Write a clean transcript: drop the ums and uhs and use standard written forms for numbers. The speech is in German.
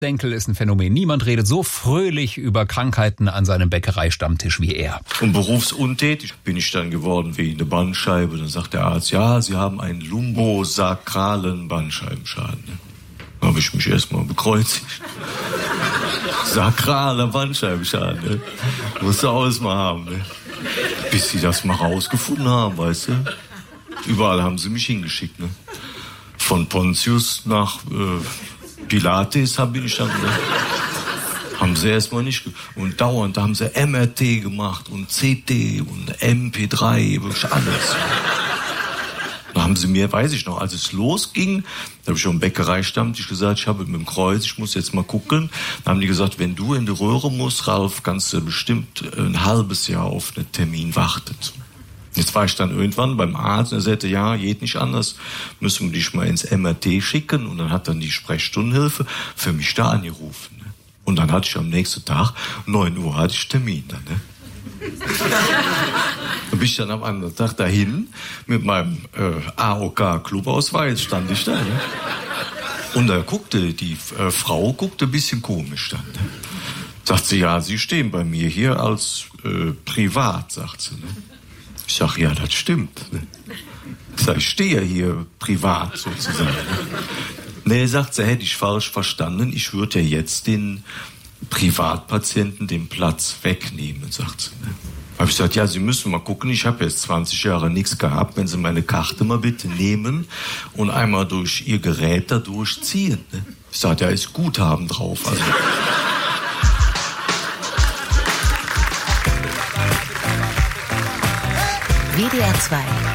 Denkel ist ein Phänomen. Niemand redet so fröhlich über Krankheiten an seinem Bäckereistammtisch wie er. Und berufsuntätig bin ich dann geworden wegen der Bandscheibe. Dann sagt der Arzt, ja, Sie haben einen lumbosakralen Bandscheibenschaden. Da habe ich mich erstmal bekreuzigt. Sakraler Bandscheibenschaden, ne? Musst du alles mal haben, ne? Bis sie das mal rausgefunden haben, weißt du? Überall haben sie mich hingeschickt, ne? Von Pontius nach Pilates bin ich dann, ne? Haben sie erstmal nicht. Und dauernd haben sie MRT gemacht und CT und MP3, wirklich alles. Da haben sie mir, weiß ich noch, als es losging, da habe ich schon im Bäckereistammtisch gesagt, ich habe mit dem Kreuz, ich muss jetzt mal gucken. Da haben die gesagt, wenn du in die Röhre musst, Ralf, kannst du bestimmt ein halbes Jahr auf einen Termin warten. Jetzt war ich dann irgendwann beim Arzt und er sagte, ja, geht nicht anders, müssen wir dich mal ins MRT schicken. Und dann hat dann die Sprechstundenhilfe für mich da angerufen. Ne? Und dann hatte ich am nächsten Tag, 9 Uhr, hatte ich Termin dann, ne? Da bin ich dann am anderen Tag dahin mit meinem AOK-Clubausweis, stand ich da. Ne? Und da guckte die Frau ein bisschen komisch dann. Ne? Sagt sie, ja, Sie stehen bei mir hier als privat, sagt sie. Ne? Ich sag, ja, das stimmt. Ne? Ich sag, ich stehe hier privat sozusagen. Ne? Nee, sagt sie, hätte ich falsch verstanden, ich würde ja jetzt den Privatpatienten den Platz wegnehmen, sagt sie. Ne? Habe ich gesagt, ja, Sie müssen mal gucken, ich habe jetzt 20 Jahre nichts gehabt, wenn Sie meine Karte mal bitte nehmen und einmal durch Ihr Gerät da durchziehen. Ne? Ich sage, da ist Guthaben drauf. Also. WDR 2